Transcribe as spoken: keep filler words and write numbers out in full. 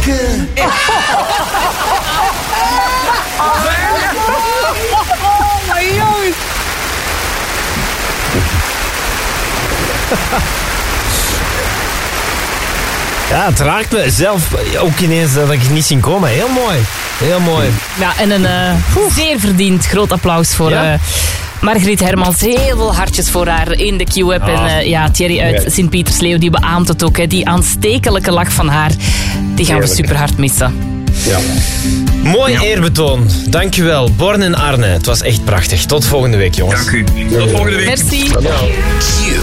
Elke. Maar jongens. Ja, het raakt me zelf ook ineens dat ik het niet zie komen. Heel mooi. Heel mooi. Ja, en een uh, zeer verdiend groot applaus voor Ja? uh, Margriet Hermans. Heel veel hartjes voor haar in de Q-app. Ah. En uh, ja, Thierry uit Ja. Sint-Pietersleeuw, die beaamt het ook. Hè. Die aanstekelijke lach van haar, die gaan we Heerlijk. super hard missen. Ja. Mooi eerbetoon. Dankjewel, Born en Arne. Het was echt prachtig. Tot volgende week, jongens. Dank u. Tot volgende week. Merci. Q.